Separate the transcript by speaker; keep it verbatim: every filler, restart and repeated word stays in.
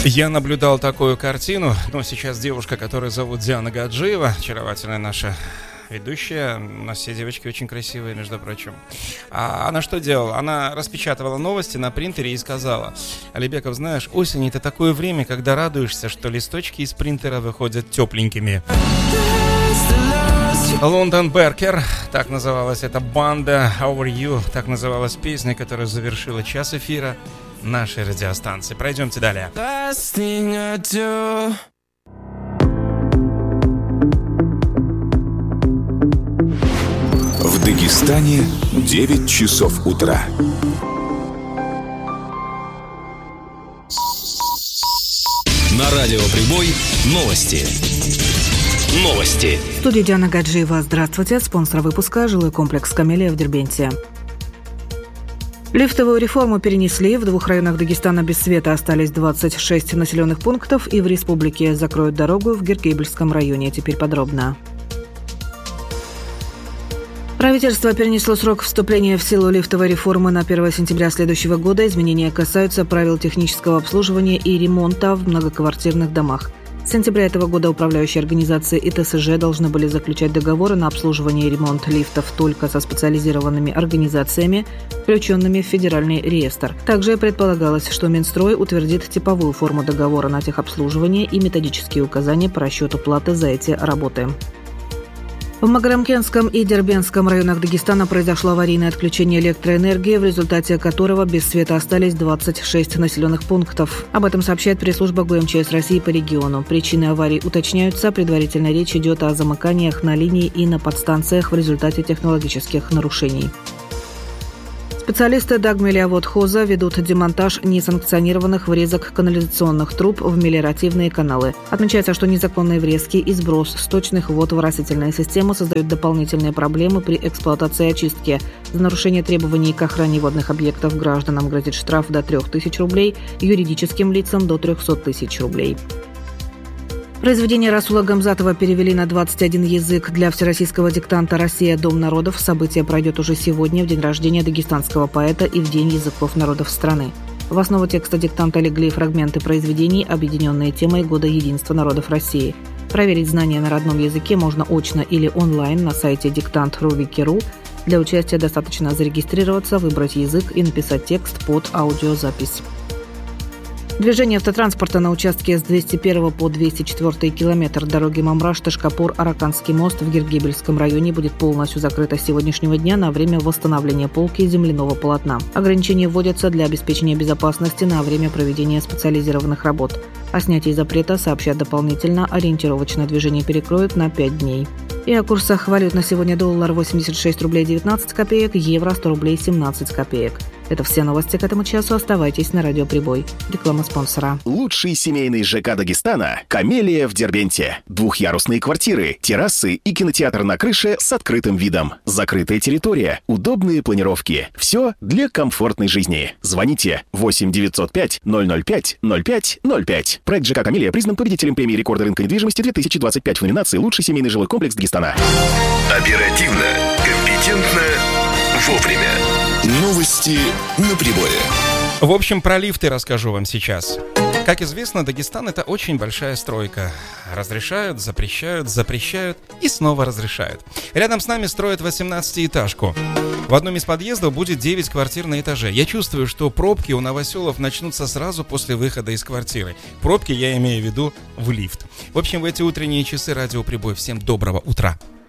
Speaker 1: Я наблюдал такую картину, но сейчас девушка, которую зовут Диана Гаджиева, очаровательная наша ведущая, у нас все девочки очень красивые, между прочим. А она что делала? Она распечатывала новости на принтере и сказала: Алибеков, знаешь, осень — это такое время, когда радуешься, что листочки из принтера выходят тепленькими. Лондон Беркер, так называлась эта банда, Over You, так называлась песня, которая завершила час эфира нашей радиостанции. Пройдемте далее.
Speaker 2: В Дагестане девять часов утра.
Speaker 3: На радио Прибой новости. Новости.
Speaker 4: В студии Диана Гаджиева. Здравствуйте. Спонсор выпуска — жилой комплекс «Камелия» в Дербенте. Лифтовую реформу перенесли. В двух районах Дагестана без света остались двадцать шесть населенных пунктов, и в республике закроют дорогу в Гергебельском районе. Теперь подробно. Правительство перенесло срок вступления в силу лифтовой реформы на первое сентября следующего года. Изменения касаются правил технического обслуживания и ремонта в многоквартирных домах. С сентября этого года управляющие организации и ТСЖ должны были заключать договоры на обслуживание и ремонт лифтов только со специализированными организациями, включенными в федеральный реестр. Также предполагалось, что Минстрой утвердит типовую форму договора на техобслуживание и методические указания по расчету платы за эти работы. В Магарамкентском и Дербентском районах Дагестана произошло аварийное отключение электроэнергии, в результате которого без света остались двадцать шесть населенных пунктов. Об этом сообщает пресс-служба ГУМЧС России по региону. Причины аварий уточняются. Предварительно речь идет о замыканиях на линии и на подстанциях в результате технологических нарушений. Специалисты Дагмелиаводхоза ведут демонтаж несанкционированных врезок канализационных труб в мелиоративные каналы. Отмечается, что незаконные врезки и сброс сточных вод в оросительную систему создают дополнительные проблемы при эксплуатации и очистке. За нарушение требований к охране водных объектов гражданам грозит штраф до трех тысяч рублей, юридическим лицам до трехсот тысяч рублей. Произведение Расула Гамзатова перевели на двадцать один язык. Для всероссийского диктанта «Россия. Дом народов» событие пройдет уже сегодня, в день рождения дагестанского поэта и в День языков народов страны. В основу текста диктанта легли фрагменты произведений, объединенные темой Года единства народов России. Проверить знания на родном языке можно очно или онлайн на сайте диктант точка ру вики точка ру. Для участия достаточно зарегистрироваться, выбрать язык и написать текст под аудиозапись. Движение автотранспорта на участке с двести первого по двести четвёртый километр дороги Мамраш-Ташкапур-Араканский мост в Гергебельском районе будет полностью закрыто с сегодняшнего дня на время восстановления полки земляного полотна. Ограничения вводятся для обеспечения безопасности на время проведения специализированных работ. О снятии запрета сообщат дополнительно. Ориентировочно движение перекроют на пять дней. И о курсах валют на сегодня: доллар восемьдесят шесть рублей девятнадцать копеек, евро сто рублей семнадцать копеек. Это все новости к этому часу. Оставайтесь на радио Прибой. Реклама спонсора.
Speaker 2: Лучший семейный ЖК Дагестана – «Камелия» в Дербенте. Двухъярусные квартиры, террасы и кинотеатр на крыше с открытым видом. Закрытая территория, удобные планировки. Все для комфортной жизни. Звоните восемь девятьсот пять ноль ноль пять ноль пять ноль пять. Проект ЖК «Камелия» признан победителем премии рекорда рынка недвижимости две тысячи двадцать пять в номинации «Лучший семейный жилой комплекс Дагестана».
Speaker 3: Оперативно, компетентно, вовремя. Новости на Прибое.
Speaker 1: В общем, про лифты расскажу вам сейчас. Как известно, Дагестан — это очень большая стройка. Разрешают, запрещают, запрещают и снова разрешают. Рядом с нами строят восемнадцатиэтажку. В одном из подъездов будет девять квартир на этаже. Я чувствую, что пробки у новоселов начнутся сразу после выхода из квартиры. Пробки я имею в виду в лифт. В общем, в эти утренние часы радио Прибой. Всем доброго утра.